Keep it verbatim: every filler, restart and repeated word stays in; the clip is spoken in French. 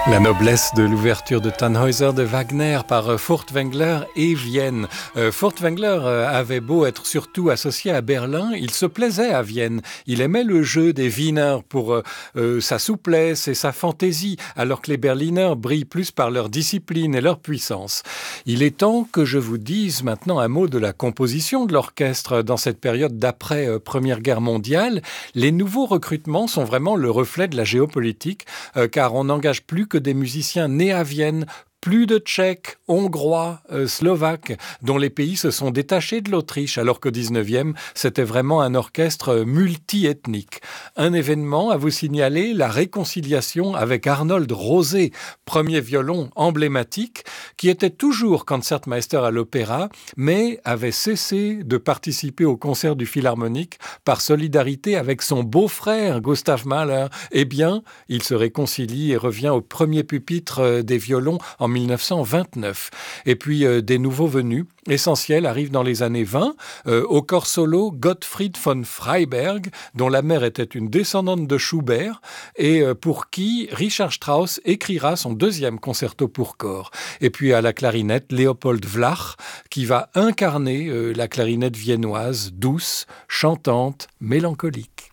La noblesse de l'ouverture de Tannhäuser de Wagner par Furtwängler et Vienne. Euh, Furtwängler avait beau être surtout associé à Berlin, il se plaisait à Vienne. Il aimait le jeu des Wiener pour euh, euh, sa souplesse et sa fantaisie, alors que les Berliner brillent plus par leur discipline et leur puissance. Il est temps que je vous dise maintenant un mot de la composition de l'orchestre dans cette période d'après euh, Première Guerre mondiale. Les nouveaux recrutements sont vraiment le reflet de la géopolitique, euh, car on n'engage plus que des musiciens nés à Vienne, plus de Tchèques, Hongrois, euh, Slovaques, dont les pays se sont détachés de l'Autriche, alors qu'au dix-neuvième, c'était vraiment un orchestre multi-ethnique. Un événement à vous signaler, la réconciliation avec Arnold Rosé, premier violon emblématique, qui était toujours concertmeister à l'opéra, mais avait cessé de participer au concert du Philharmonique par solidarité avec son beau-frère Gustav Mahler. Eh bien, il se réconcilie et revient au premier pupitre des violons en mille neuf cent vingt-neuf. Et puis euh, des nouveaux venus essentiels arrivent dans les années vingt. Euh, au corps solo, Gottfried von Freiberg, dont la mère était une descendante de Schubert, et euh, pour qui Richard Strauss écrira son deuxième concerto pour corps. Et puis à la clarinette, Leopold Vlach, qui va incarner euh, la clarinette viennoise, douce, chantante, mélancolique.